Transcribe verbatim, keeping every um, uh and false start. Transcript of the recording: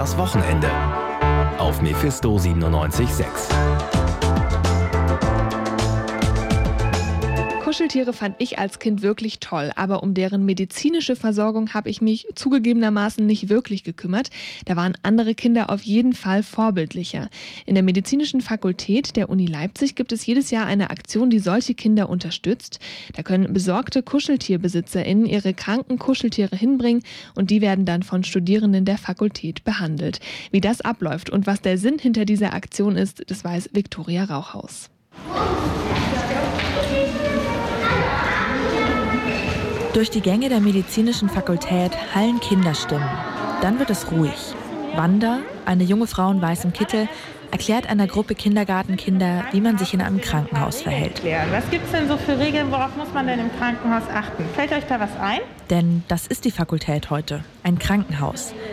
das Wochenende auf Mephisto siebenundneunzig Komma sechs. Kuscheltiere fand ich als Kind wirklich toll, aber um deren medizinische Versorgung habe ich mich zugegebenermaßen nicht wirklich gekümmert. Da waren andere Kinder auf jeden Fall vorbildlicher. In der medizinischen Fakultät der Uni Leipzig gibt es jedes Jahr eine Aktion, die solche Kinder unterstützt. Da können besorgte KuscheltierbesitzerInnen ihre kranken Kuscheltiere hinbringen und die werden dann von Studierenden der Fakultät behandelt. Wie das abläuft und was der Sinn hinter dieser Aktion ist, das weiß Viktoria Rauchhaus. Durch die Gänge der medizinischen Fakultät hallen Kinderstimmen. Dann wird es ruhig. Wanda, eine junge Frau in weißem Kittel, erklärt einer Gruppe Kindergartenkinder, wie man sich in einem Krankenhaus verhält. Was gibt es denn so für Regeln, worauf muss man denn im Krankenhaus achten? Fällt euch da was ein? Denn das ist die Fakultät heute, ein Krankenhaus.